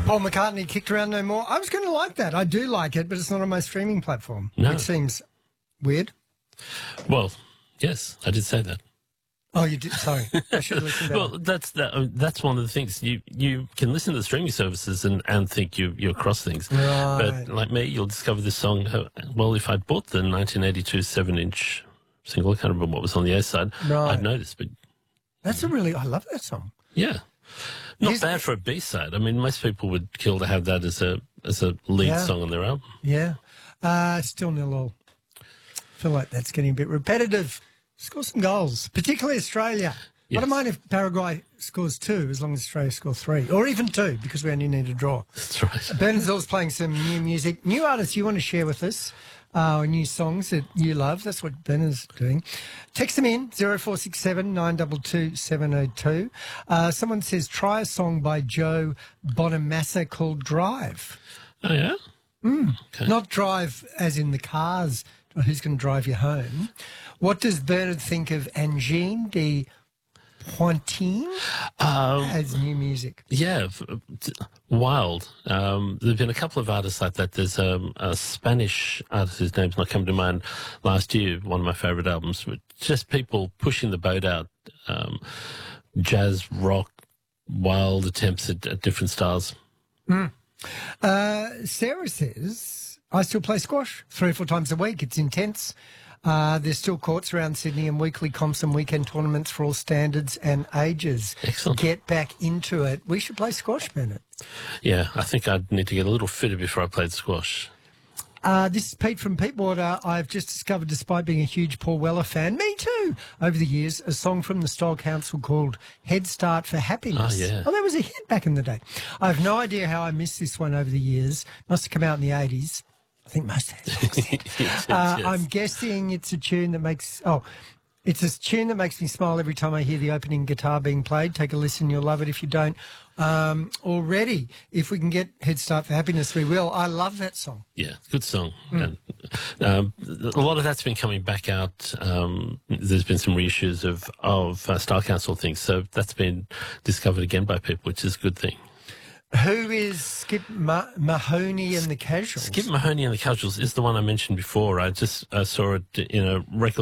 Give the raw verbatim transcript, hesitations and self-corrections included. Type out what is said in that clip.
Paul McCartney, Kicked Around No More. I was going to like that. I do like it, but it's not on my streaming platform. No. Which seems weird. Well, yes, I did say that. Oh, you did? Sorry. I should have listened better. Well, that's that, uh, that's one of the things. You you can listen to the streaming services and, and think you, you're across things. Right. But like me, you'll discover this song. Uh, well, if I'd bought the nineteen eighty-two seven-inch single, I can't remember what was on the A side, Right. I'd notice. But That's a really, I love that song. yeah, not Here's- bad for a B-side. I mean, most people would kill to have that as a as a lead Yeah. song on their album. Yeah. Uh, still nil all. Feel like that's getting a bit repetitive. Score some goals, particularly Australia. I Yes. don't mind if Paraguay scores two, as long as Australia scores three, or even two, because we only need a draw. That's right. Bernard's playing some new music. New artists you want to share with us, uh, or new songs that you love. That's what Bernard's doing. Text them in, zero four six seven, nine two two, seven zero two. Uh, someone says, try a song by Joe Bonamassa called Drive. Oh yeah. Okay. Not drive as in the cars, who's going to drive you home. What does Bernard think of Angine de Pointine Um, as new music? Yeah, f- t- wild. Um, there have been a couple of artists like that. There's um, a Spanish artist whose name's not come to mind last year, one of my favourite albums. But just people pushing the boat out, um, jazz, rock, wild attempts at, at different styles. Uh, Sarah says, I still play squash three or four times a week. It's intense. Uh, there's still courts around Sydney and weekly comps and weekend tournaments for all standards and ages. Excellent. Get back into it. We should play squash, Bernard. Yeah, I think I'd need to get a little fitter before I played squash. Uh, this is Pete from Peatwater. I've just discovered, despite being a huge Paul Weller fan, me too, over the years, a song from the Style Council called Head Start for Happiness. Oh, yeah. Oh, that was a hit back in the day. I have no idea how I missed this one over the years. Must have come out in the eighties. I think most of the songs did. Yes, Uh, yes. I'm guessing it's a tune that makes... Oh, it's a tune that makes me smile every time I hear the opening guitar being played. Take a listen. You'll love it if you don't um, already. If we can get Head Start for Happiness, we will. I love that song. Yeah, good song. And, um, a lot of that's been coming back out. Um, there's been some reissues of, of uh, Style Council things, so that's been discovered again by people, which is a good thing. Who is Skip Ma- Mahoney and the Casuals? Skip Mahoney and the Casuals is the one I mentioned before. I just uh, saw it in a record